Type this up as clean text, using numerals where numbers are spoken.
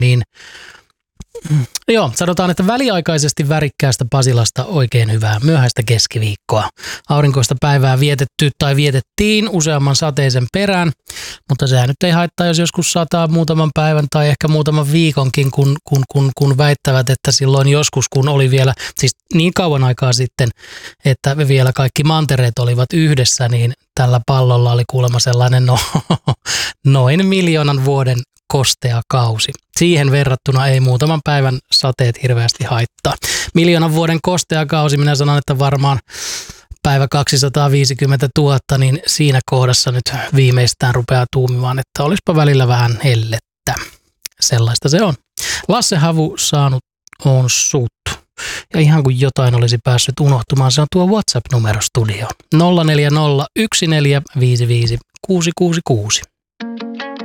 niin joo, sanotaan, että väliaikaisesti värikkäästä Pasilasta oikein hyvää myöhäistä keskiviikkoa. Aurinkoista päivää vietettiin useamman sateisen perään, mutta sehän nyt ei haittaa, jos joskus sataa muutaman päivän tai ehkä muutaman viikonkin, kun väittävät, että silloin joskus, kun oli vielä, siis niin kauan aikaa sitten, että vielä kaikki mantereet olivat yhdessä, niin tällä pallolla oli kuulemma sellainen noin 1 000 000 vuoden kostea kausi. Siihen verrattuna ei muutaman päivän sateet hirveästi haittaa. 1 000 000 vuoden kostea kausi, minä sanon, että varmaan päivä 250 000, niin siinä kohdassa nyt viimeistään rupeaa tuumimaan, että olisipa välillä vähän hellettä. Sellaista se on. Lasse Havu saanut on suttu. Ja ihan kuin jotain olisi päässyt unohtumaan, se on tuo WhatsApp-numero studio. 040 1455 666.